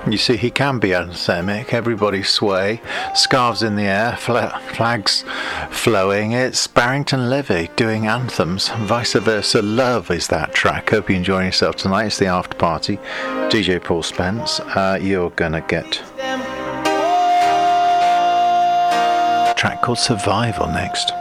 You see, he can be anthemic. Everybody sway, scarves in the air, flags flowing. It's Barrington Levy doing anthems. Vice versa, Love is that track. Hope you're enjoying yourself tonight. It's the after party. DJ Paul Spence. You're gonna get a track called Survival next.